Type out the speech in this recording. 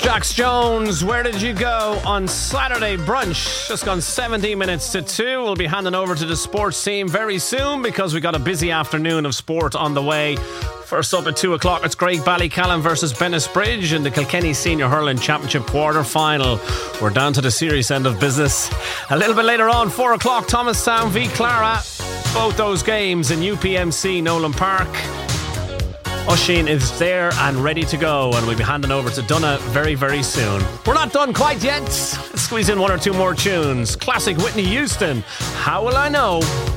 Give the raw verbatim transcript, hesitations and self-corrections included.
Jax Jones, where did you go on Saturday brunch? Just gone seventeen minutes to two. We'll be handing over to the sports team very soon because we got a busy afternoon of sport on the way. First up at two o'clock, it's Craigballycallan versus Bennisbridge in the Kilkenny Senior Hurling Championship quarter final. We're down to the serious end of business. A little bit later on, four o'clock, Thomastown v Clara. Both those games in U P M C Nolan Park. Oisin is there and ready to go, and we'll be handing over to Donna very, very soon. We're not done quite yet. Let's squeeze in one or two more tunes. Classic Whitney Houston, How Will I Know?